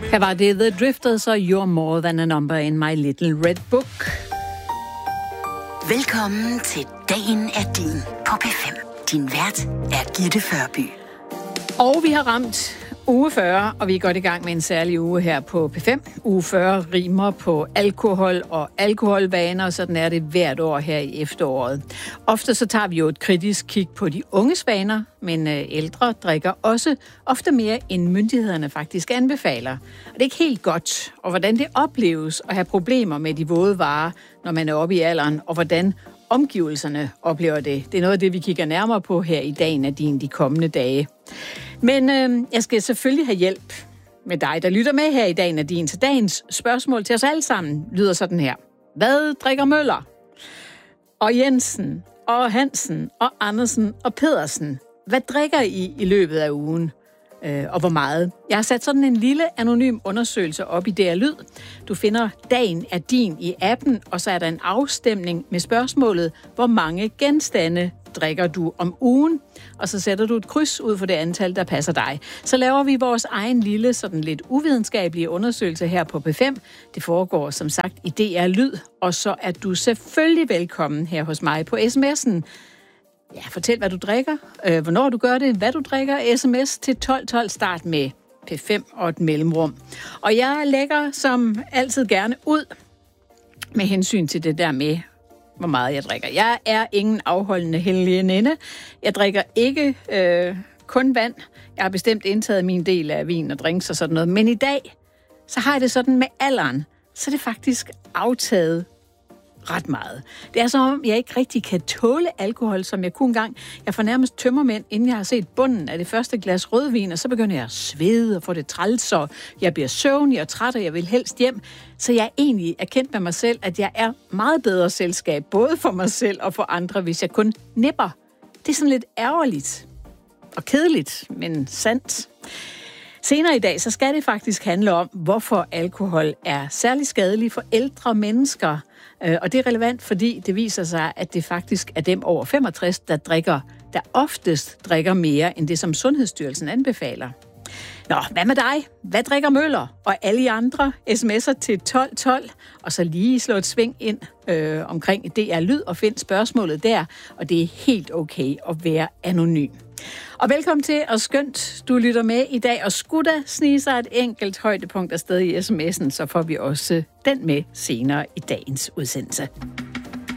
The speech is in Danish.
Her var det The Drifters og You're More Than a Number in My Little Red Book. Velkommen til Dagen er din på P5. Din vært er Gitte Førby. Og vi har ramt uge 40, og vi er godt i gang med en særlig uge her på P5. Uge 40 rimer på alkohol og alkoholvaner, og sådan er det hvert år her i efteråret. Ofte så tager vi jo et kritisk kig på de unges vaner, men ældre drikker også ofte mere, end myndighederne faktisk anbefaler. Og det er ikke helt godt, og hvordan det opleves at have problemer med de våde varer, når man er oppe i alderen, og hvordan omgivelserne oplever det. Det er noget af det, vi kigger nærmere på her i Dagen af din de kommende dage. Men jeg skal selvfølgelig have hjælp med dig, der lytter med her i Dagen af din. Så dagens spørgsmål til os alle sammen lyder sådan her. Hvad drikker Møller? Og Jensen, og Hansen, og Andersen, og Pedersen. Hvad drikker I løbet af ugen? Og hvor meget? Jeg har sat sådan en lille anonym undersøgelse op i DR Lyd. Du finder Dagen er din i appen, og så er der en afstemning med spørgsmålet, hvor mange genstande drikker du om ugen? Og så sætter du et kryds ud for det antal, der passer dig. Så laver vi vores egen lille, sådan lidt uvidenskabelige undersøgelse her på P5. Det foregår som sagt i DR Lyd, og så er du selvfølgelig velkommen her hos mig på sms'en. Ja, fortæl, hvad du drikker, hvornår du gør det, hvad du drikker. SMS til 1212, start med P5 og et mellemrum. Og jeg lægger som altid gerne ud med hensyn til det der med, hvor meget jeg drikker. Jeg er ingen afholdende helgeninde. Jeg drikker ikke kun vand. Jeg har bestemt indtaget min del af vin og drinks og sådan noget. Men i dag, så har jeg det sådan med alderen, så er det faktisk aftaget ret meget. Det er som om, jeg ikke rigtig kan tåle alkohol, som jeg kunne engang. Jeg får nærmest tømmermænd, inden jeg har set bunden af det første glas rødvin, og så begynder jeg at svede og få det træls, og jeg bliver søvnig og træt, og jeg vil helst hjem. Så jeg er egentlig erkendt med mig selv, at jeg er meget bedre selskab, både for mig selv og for andre, hvis jeg kun nipper. Det er sådan lidt ærgerligt og kedeligt, men sandt. Senere i dag, så skal det faktisk handle om, hvorfor alkohol er særlig skadelig for ældre mennesker. Og det er relevant, fordi det viser sig, at det faktisk er dem over 65, der oftest drikker mere, end det, som Sundhedsstyrelsen anbefaler. Nå, hvad med dig? Hvad drikker Møller? Og alle de andre sms'er til 1212, og så lige slå et sving ind omkring DR Lyd og find spørgsmålet der, og det er helt okay at være anonym. Og velkommen til, og skønt, du lytter med i dag, og skulle der snige sig et enkelt højdepunkt afsted i sms'en, så får vi også den med senere i dagens udsendelse.